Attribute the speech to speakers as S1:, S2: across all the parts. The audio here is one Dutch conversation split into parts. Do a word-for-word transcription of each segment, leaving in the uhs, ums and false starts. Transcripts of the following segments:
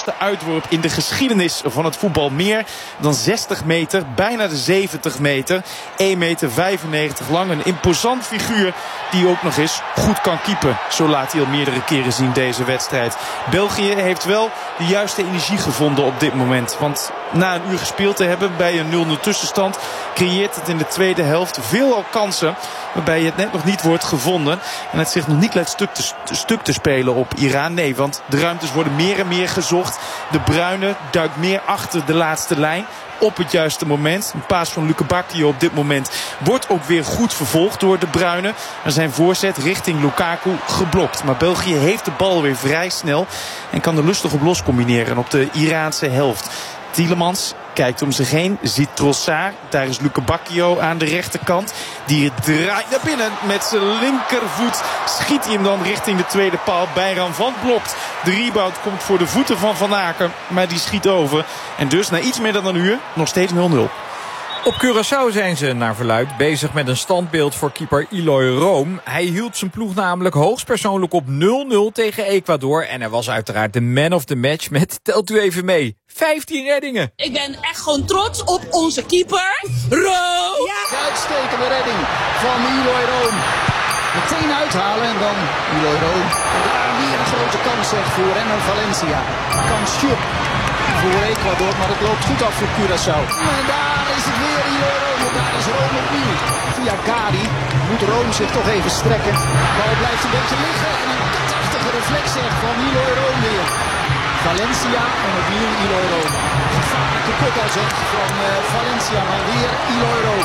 S1: langste uitworp in de geschiedenis van het voetbal. Meer dan zestig meter, bijna de zeventig meter. één meter vijfennegentig lang. Een imposant figuur die ook nog eens goed kan keepen. Zo laat hij al meerdere keren zien deze wedstrijd. België heeft wel de juiste energie gevonden op dit moment. Want na een uur gespeeld te hebben bij een nul nul tussenstand creëert het in de tweede helft veelal kansen waarbij het net nog niet wordt gevonden. En het zich nog niet laat stuk te, stuk te spelen op Iran. Nee, want de ruimtes worden meer en meer gezocht. De Bruyne duikt meer achter de laatste lijn op het juiste moment. Een paas van Luke Bacchio op dit moment wordt ook weer goed vervolgd door de Bruyne. En zijn voorzet richting Lukaku geblokt. Maar België heeft de bal weer vrij snel en kan er lustig op los combineren op de Iraanse helft. Tielemans kijkt om zich heen, ziet Trossard. Daar is Luke Bacchio aan de rechterkant. Die draait naar binnen met zijn linkervoet. Schiet hij hem dan richting de tweede paal. Bijran van blokt. De rebound komt voor de voeten van Van Aken. Maar die schiet over. En dus na iets meer dan een uur nog steeds nul nul.
S2: Op Curaçao zijn ze naar verluidt bezig met een standbeeld voor keeper Eloy Room. Hij hield zijn ploeg namelijk hoogstpersoonlijk op nul nul tegen Ecuador. En hij was uiteraard de man of the match met, telt u even mee, vijftien reddingen.
S3: Ik ben echt gewoon trots op onze keeper, Room.
S4: Ja. Uitstekende redding van Eloy Room. Meteen uithalen en dan Eloy Room. Daar weer een grote kans zeg voor Renan Valencia. Kansje voor Ecuador, maar het loopt goed af voor Curaçao. En daar is het weer Eloy Room. En daar is Room opnieuw. Via Gadi moet Room zich toch even strekken. De bal blijft een beetje liggen. En een katachtige reflex zeg van Eloy Room weer. Valencia en opnieuw Eloy Room. Gevaarlijke kopbal zeg van uh, Valencia, maar weer Eloy Room.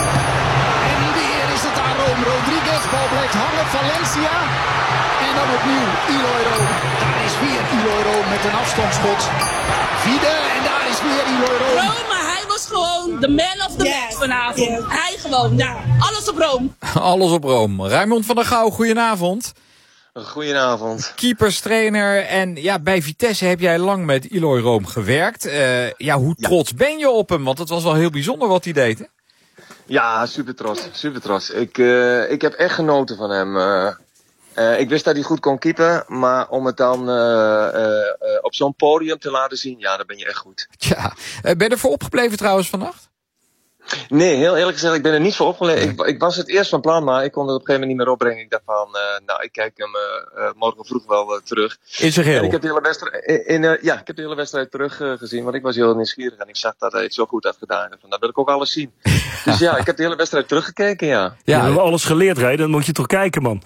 S4: En weer is het daar Room. Rodriguez, bal blijft hangen. Valencia. En dan opnieuw Eloy Room. Daar is weer Eloy Room met een afstandsschot. Vide en daar is weer Eloy Room.
S3: Room, maar hij was gewoon de man of the
S5: Yes.
S3: match vanavond. Yes. Hij gewoon, ja. Alles op Room.
S2: Alles op Room. Raymond van der Gouw, goedenavond.
S6: Goedenavond.
S2: Keeperstrainer en ja, bij Vitesse heb jij lang met Eloy Room gewerkt. Uh, ja, hoe trots ja. ben je op hem? Want het was wel heel bijzonder wat hij deed, hè?
S6: Ja, super trots. Super trots. Ik, uh, ik heb echt genoten van hem. Uh, uh, ik wist dat hij goed kon keepen, maar om het dan uh, uh, uh, op zo'n podium te laten zien, ja, dan ben je echt goed.
S2: Ja. Uh, ben je ervoor opgebleven trouwens vannacht?
S6: Nee, heel eerlijk gezegd, ik ben er niet voor opgeleid. Ik, ik was het eerst van plan, maar ik kon het op een gegeven moment niet meer opbrengen. Ik dacht van, uh, nou, ik kijk hem uh, uh, morgen vroeg wel uh, terug.
S2: In zijn geheel?
S6: En ik heb de hele wedstrijd, in, in, uh, ja, ik heb de hele wedstrijd terug uh, gezien, want ik was heel nieuwsgierig en ik zag dat hij het zo goed had gedaan. En van, dat wil ik ook alles zien. Dus ja, ik heb de hele wedstrijd teruggekeken, ja.
S7: Ja, we hebben alles geleerd, Ray, dan moet je toch kijken, man.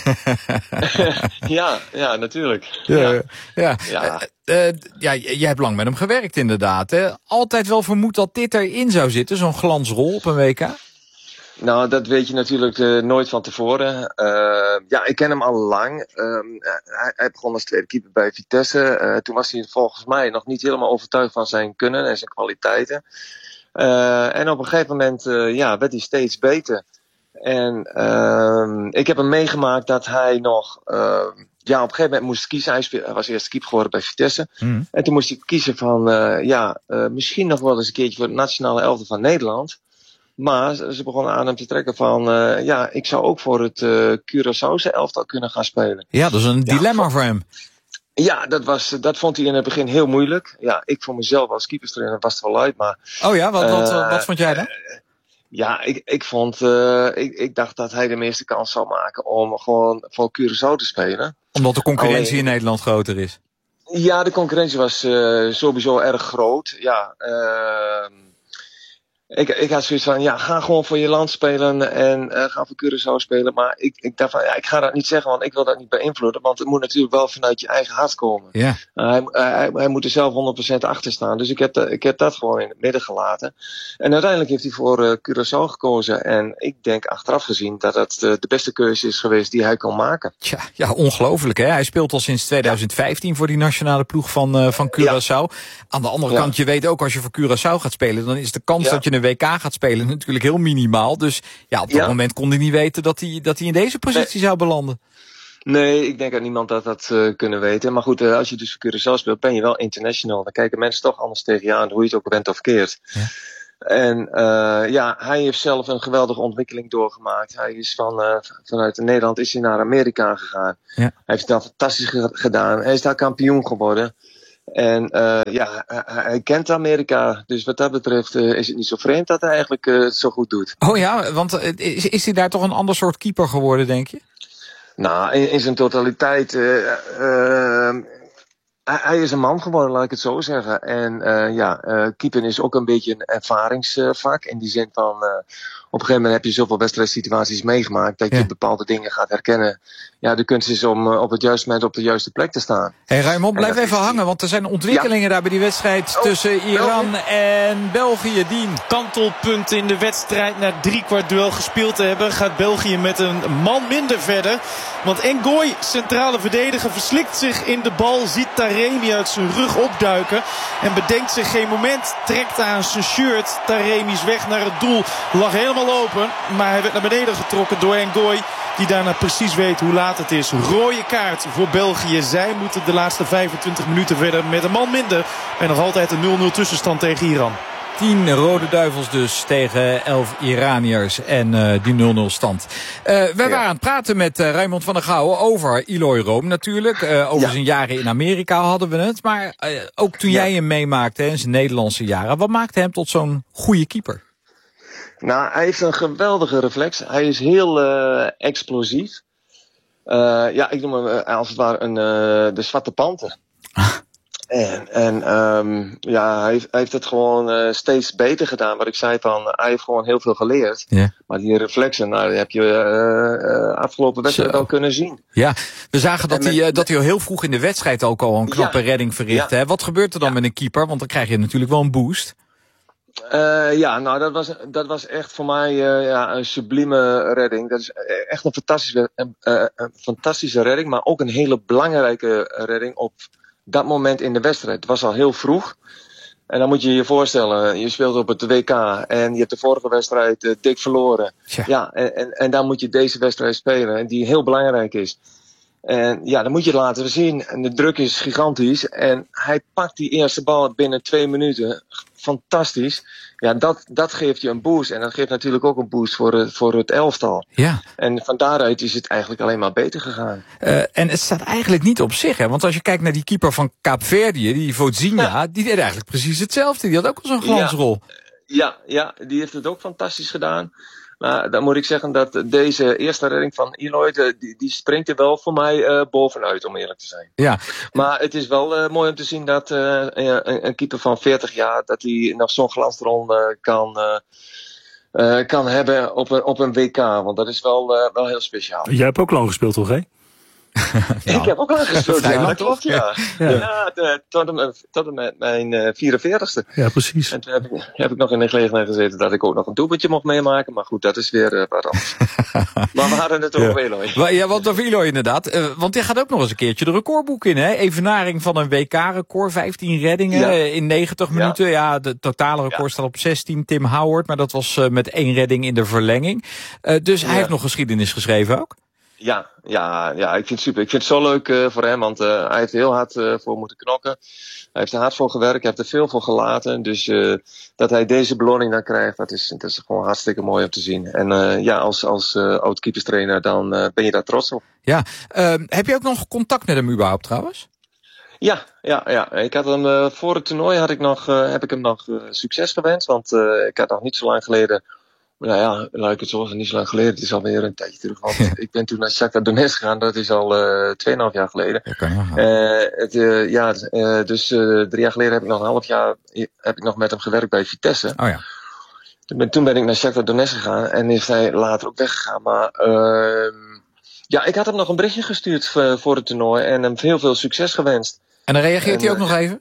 S6: ja, ja, natuurlijk.
S2: Ja,
S6: ja.
S2: ja.
S6: ja.
S2: Uh, ja, jij hebt lang met hem gewerkt inderdaad. Hè? Altijd wel vermoed dat dit erin zou zitten, zo'n glansrol op een W K?
S6: Nou, dat weet je natuurlijk uh, nooit van tevoren. Uh, ja, ik ken hem al lang. Um, hij, hij begon als tweede keeper bij Vitesse. Uh, toen was hij volgens mij nog niet helemaal overtuigd van zijn kunnen en zijn kwaliteiten. Uh, en op een gegeven moment uh, ja, werd hij steeds beter. En uh, ik heb hem meegemaakt dat hij nog... Uh, Ja, op een gegeven moment moest hij kiezen. Hij, speel, hij was eerst keeper geworden bij Vitesse. Mm. En toen moest hij kiezen van, uh, ja, uh, misschien nog wel eens een keertje voor het nationale elftal van Nederland. Maar ze begonnen aan hem te trekken van, uh, ja, ik zou ook voor het uh, Curaçaose elftal kunnen gaan spelen.
S2: Ja, dat is een ja, dilemma voor hem.
S6: Ja, dat, was, dat vond hij in het begin heel moeilijk. Ja, ik voor mezelf als keeperstrainer was het wel uit, maar...
S2: Oh ja, wat, wat, uh, wat vond jij dan?
S6: Uh, Ja, ik, ik vond, uh, ik, ik dacht dat hij de meeste kans zou maken om gewoon voor Curaçao te spelen.
S2: Omdat de concurrentie
S6: Alleen,
S2: in Nederland groter is.
S6: Ja, de concurrentie was uh, sowieso erg groot. Ja, uh, ik, ik had zoiets van, ja, ga gewoon voor je land spelen en uh, ga voor Curaçao spelen. Maar ik, ik dacht van, ja, ik ga dat niet zeggen, want ik wil dat niet beïnvloeden. Want het moet natuurlijk wel vanuit je eigen hart komen.
S2: Ja.
S6: Uh, hij, hij, hij moet er zelf honderd procent achter staan. Dus ik heb, ik heb dat gewoon in het midden gelaten. En uiteindelijk heeft hij voor uh, Curaçao gekozen. En ik denk achteraf gezien dat dat de, de beste keuze is geweest die hij kon maken.
S2: Tja, ja, ongelooflijk hè. Hij speelt al sinds tweeduizend vijftien ja. voor die nationale ploeg van, uh, van Curaçao. Ja. Aan de andere ja. kant, je weet ook als je voor Curaçao gaat spelen, dan is de kans ja. dat je een W K gaat spelen natuurlijk heel minimaal. Dus ja, op dat ja. moment kon hij niet weten dat hij, dat hij in deze positie nee. zou belanden.
S6: Nee, ik denk dat niemand dat had uh, kunnen weten. Maar goed, uh, als je dus voor Curaçao speelt, ben je wel international. Dan kijken mensen toch anders tegen je aan, hoe je het ook bent of keert. Ja. En uh, ja, hij heeft zelf een geweldige ontwikkeling doorgemaakt. Hij is van, uh, vanuit Nederland is hij naar Amerika gegaan. Ja. Hij heeft dat fantastisch ge- gedaan. Hij is daar kampioen geworden. En uh, ja, hij, hij kent Amerika. Dus wat dat betreft uh, is het niet zo vreemd dat hij eigenlijk uh, het zo goed doet.
S2: Oh ja, want uh, is, is hij daar toch een ander soort keeper geworden, denk je?
S6: Nou, in, in zijn totaliteit... Uh, uh, hij, hij is een man geworden, laat ik het zo zeggen. En uh, ja, uh, keeper is ook een beetje een ervaringsvak. In die zin van... Uh, op een gegeven moment heb je zoveel wedstrijdsituaties meegemaakt dat je ja. bepaalde dingen gaat herkennen. Ja, de kunst is om uh, op het juiste moment op de juiste plek te staan.
S2: Hé hey Raymond, blijf even is... hangen, want er zijn ontwikkelingen ja. daar bij die wedstrijd oh, tussen Iran België. en België. Dien.
S1: Kantelpunt in de wedstrijd. Na drie kwart duel gespeeld te hebben gaat België met een man minder verder. Want Ngoy, centrale verdediger, verslikt zich in de bal. Ziet Taremi uit zijn rug opduiken. En bedenkt zich geen moment. Trekt aan zijn shirt. Taremi is weg naar het doel. Lag helemaal open, maar hij werd naar beneden getrokken door Ngoy, die daarna precies weet hoe laat het is. Rode kaart voor België. Zij moeten de laatste vijfentwintig minuten verder met een man minder. En nog altijd een nul nul tussenstand tegen Iran.
S2: Tien rode duivels dus tegen elf Iraniërs en uh, die nul nul stand. Uh, wij ja. waren aan het praten met uh, Raymond van der Gouwen over Eloy Room natuurlijk. Uh, over ja. zijn jaren in Amerika hadden we het. Maar uh, ook toen ja. jij hem meemaakte in zijn Nederlandse jaren. Wat maakte hem tot zo'n goede keeper?
S6: Nou, hij heeft een geweldige reflex. Hij is heel uh, explosief. Uh, ja, ik noem hem uh, als het ware een, uh, de zwarte panter. en en um, ja, hij heeft, hij heeft het gewoon uh, steeds beter gedaan. Wat ik zei van, hij heeft gewoon heel veel geleerd. Yeah. Maar die reflexen, nou, die heb je uh, uh, afgelopen wedstrijd al kunnen zien.
S2: Ja, we zagen dat, met, hij, uh, dat hij al heel vroeg in de wedstrijd ook al een knappe ja, redding verrichtte. Ja. Hè? Wat gebeurt er dan ja. met een keeper? Want dan krijg je natuurlijk wel een boost.
S6: Uh, ja, nou dat was, dat was echt voor mij uh, ja, een sublieme redding. Dat is echt een fantastische, uh, een fantastische redding, maar ook een hele belangrijke redding op dat moment in de wedstrijd. Het was al heel vroeg. En dan moet je je voorstellen, je speelt op het W K en je hebt de vorige wedstrijd uh, dik verloren. Ja, ja en, en, en dan moet je deze wedstrijd spelen, en die heel belangrijk is. En ja, dan moet je het laten zien. En de druk is gigantisch. En hij pakt die eerste bal binnen twee minuten. Fantastisch. Ja, dat, dat geeft je een boost. En dat geeft natuurlijk ook een boost voor het, voor het elftal. Ja. En van daaruit is het eigenlijk alleen maar beter gegaan.
S2: Uh, en het staat eigenlijk niet op zich, hè? Want als je kijkt naar die keeper van Kaapverdië, die Vozinha, ja. die deed eigenlijk precies hetzelfde. Die had ook al zo'n glansrol.
S6: Ja, ja, ja, die heeft het ook fantastisch gedaan. Nou, dan moet ik zeggen dat deze eerste redding van Eloy, die, die springt er wel voor mij uh, bovenuit, om eerlijk te zijn. Ja. Maar het is wel uh, mooi om te zien dat uh, een, een keeper van veertig jaar, dat hij nog zo'n glansrol kan, uh, uh, kan hebben op een, op een W K. Want dat is wel, uh, wel heel speciaal.
S7: Jij hebt ook lang gespeeld, toch, hè?
S6: Nou, ik heb ook lang gespeeld, ja, dat klopt, ja. ja. ja de, tot, en met, tot en met mijn uh, vierenveertigste.
S7: Ja, precies.
S6: En toen heb ik, heb ik nog in de gelegenheid gezeten dat ik ook nog een doelpuntje mocht meemaken. Maar goed, dat is weer uh, wat anders. Maar we hadden het over ja. Eloy.
S2: Ja, want over Eloy inderdaad. Uh, want die gaat ook nog eens een keertje de recordboek in, hè? Evenaring van een W K-record, vijftien reddingen ja. in negentig ja. minuten. Ja, de totale record ja. staat op zestien, Tim Howard. Maar dat was uh, met één redding in de verlenging. Uh, dus ja. hij heeft nog geschiedenis geschreven ook.
S6: Ja, ja, ja, ik vind het super. Ik vind het zo leuk uh, voor hem, want uh, hij heeft er heel hard uh, voor moeten knokken. Hij heeft er hard voor gewerkt, hij heeft er veel voor gelaten. Dus uh, dat hij deze beloning dan krijgt, dat is, dat is gewoon hartstikke mooi om te zien. En uh, ja, als, als uh, oud-keeperstrainer, dan uh, ben je daar trots op.
S2: Ja, uh, heb je ook nog contact met hem überhaupt trouwens?
S6: Ja, ja, ja. Ik had hem uh, voor het toernooi had ik nog, uh, heb ik hem nog uh, succes gewenst, want uh, ik had nog niet zo lang geleden. Nou ja, laat ik het zo zeggen, niet zo lang geleden. Het is alweer een tijdje terug. Want ik ben toen naar Shakhtar Donetsk gegaan. Dat is al uh, tweeënhalf jaar geleden. Uh, het, uh, ja, uh, dus uh, drie jaar geleden heb ik nog een half jaar heb ik nog met hem gewerkt bij Vitesse. Oh ja. Ben, toen ben ik naar Shakhtar Donetsk gegaan. En is hij later ook weggegaan. Maar uh, ja, ik had hem nog een berichtje gestuurd voor, voor het toernooi. En hem heel veel succes gewenst.
S2: En dan reageert en, hij ook uh, nog even?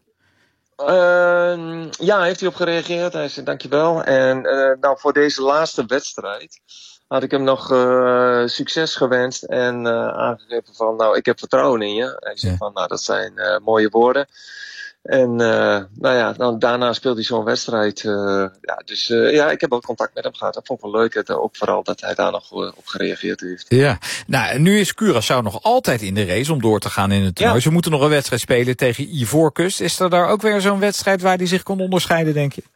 S6: Uh, ja, heeft hij op gereageerd. Hij zei dankjewel. En uh, nou, voor deze laatste wedstrijd had ik hem nog uh, succes gewenst. En uh, aangegeven van, nou, ik heb vertrouwen in je. Hij zei ja. van, nou, dat zijn uh, mooie woorden. En uh, nou ja, dan, daarna speelde hij zo'n wedstrijd. Uh, ja, dus uh, ja, ik heb ook contact met hem gehad. Dat vond ik wel leuk. Het, ook vooral dat hij daar nog uh, op gereageerd heeft.
S2: Ja, nou, nu is Curaçao nog altijd in de race om door te gaan in het toernooi. Ja. Ze moeten nog een wedstrijd spelen tegen Ivoorkust. Is er daar ook weer zo'n wedstrijd waar hij zich kon onderscheiden, denk je?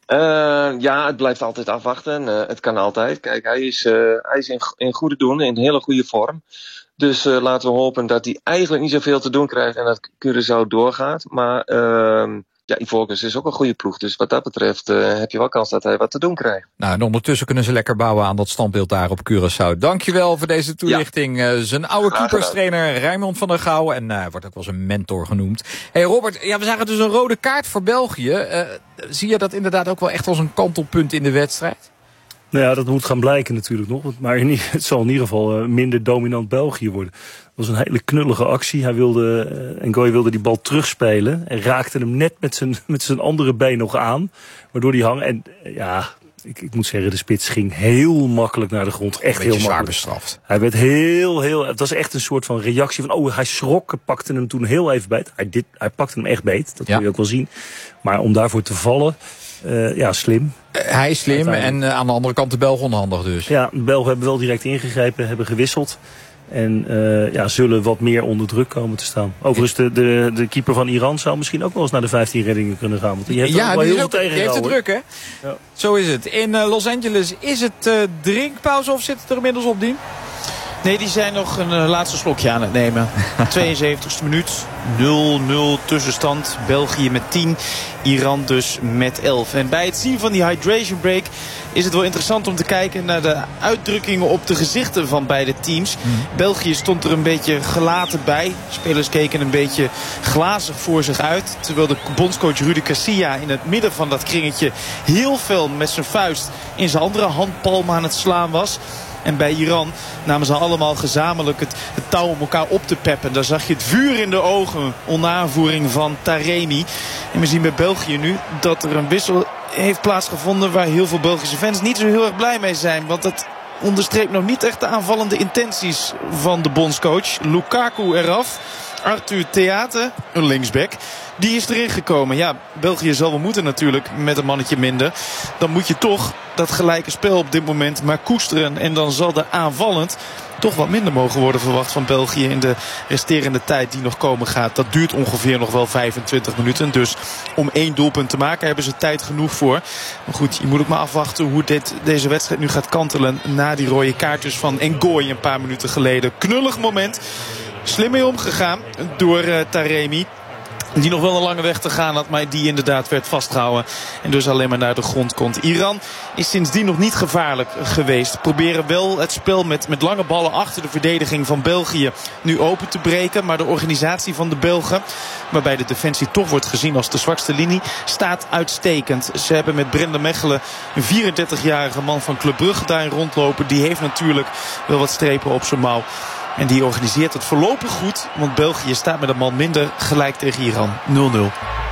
S6: Uh, ja, het blijft altijd afwachten. Uh, het kan altijd. Kijk, hij is, uh, hij is in, in goede doen, in hele goede vorm. Dus uh, laten we hopen dat hij eigenlijk niet zoveel te doen krijgt en dat Curaçao doorgaat. Maar uh, ja, Ivoorkust is ook een goede ploeg. Dus wat dat betreft uh, heb je wel kans dat hij wat te doen krijgt.
S2: Nou, en ondertussen kunnen ze lekker bouwen aan dat standbeeld daar op Curaçao. Dankjewel voor deze toelichting. Ja. Uh, zijn oude keeperstrainer Raymond van der Gouw. En uh, wordt ook wel zijn mentor genoemd. Hey Robert, ja, we zagen dus een rode kaart voor België. Uh, zie je dat inderdaad ook wel echt als een kantelpunt in de wedstrijd?
S7: Nou ja, dat moet gaan blijken natuurlijk nog. Maar in, het zal in ieder geval uh, minder dominant België worden. Dat was een hele knullige actie. Hij wilde, uh, Ngoy wilde die bal terugspelen. En raakte hem net met zijn, met zijn andere been nog aan. Waardoor die hang. En uh, ja, ik, ik moet zeggen, de spits ging heel makkelijk naar de grond. Echt heel makkelijk.
S2: Zwaar bestraft.
S7: Hij werd heel, heel... Het was echt een soort van reactie van... Oh, hij schrok, pakte hem toen heel even beet. Hij, dit, hij pakte hem echt beet. Dat ja. kun je ook wel zien. Maar om daarvoor te vallen... Uh, ja, slim.
S2: Uh, hij is slim en uh, aan de andere kant de Belgen onhandig dus.
S7: Ja, de Belgen hebben wel direct ingegrepen, hebben gewisseld. En uh, ja, zullen wat meer onder druk komen te staan. Overigens, de, de, de keeper van Iran zou misschien ook wel eens naar de vijftien reddingen kunnen gaan. Want die heeft
S2: ja,
S7: ook wel
S2: die
S7: heel
S2: ook,
S7: veel tegengehouden.
S2: Die heeft het druk, hè? Ja. Zo is het. In uh, Los Angeles is het uh, drinkpauze of zit het er inmiddels op, Dien?
S1: Nee, die zijn nog een uh, laatste slokje aan het nemen. tweeënzeventigste minuut. nul nul tussenstand. België met tien. Iran dus met elf. En bij het zien van die hydration break is het wel interessant om te kijken naar de uitdrukkingen op de gezichten van beide teams. Mm. België stond er een beetje gelaten bij. Spelers keken een beetje glazig voor zich uit. Terwijl de bondscoach Rudi Garcia in het midden van dat kringetje heel fel met zijn vuist in zijn andere handpalm aan het slaan was. En bij Iran namen ze allemaal gezamenlijk het, het touw om elkaar op te peppen. Daar zag je het vuur in de ogen onder aanvoering van Taremi. En we zien bij België nu dat er een wissel heeft plaatsgevonden waar heel veel Belgische fans niet zo heel erg blij mee zijn. Want dat onderstreept nog niet echt de aanvallende intenties van de bondscoach. Lukaku eraf. Arthur Theate, een linksback, die is erin gekomen. Ja, België zal wel moeten natuurlijk met een mannetje minder. Dan moet je toch dat gelijke spel op dit moment maar koesteren. En dan zal er aanvallend toch wat minder mogen worden verwacht van België in de resterende tijd die nog komen gaat. Dat duurt ongeveer nog wel vijfentwintig minuten. Dus om één doelpunt te maken hebben ze tijd genoeg voor. Maar goed, je moet ook maar afwachten hoe dit, deze wedstrijd nu gaat kantelen na die rode kaart dus van Ngoy een paar minuten geleden. Knullig moment. Slim mee omgegaan door uh, Taremi. Die nog wel een lange weg te gaan had, maar die inderdaad werd vastgehouden. En dus alleen maar naar de grond komt. Iran is sindsdien nog niet gevaarlijk geweest. Proberen wel het spel met, met lange ballen achter de verdediging van België nu open te breken. Maar de organisatie van de Belgen, waarbij de defensie toch wordt gezien als de zwakste linie, staat uitstekend. Ze hebben met Brenda Mechelen een vierendertigjarige man van Club Brugge daarin rondlopen. Die heeft natuurlijk wel wat strepen op zijn mouw. En die organiseert het voorlopig goed. Want België staat met een man minder gelijk tegen Iran. nul nul.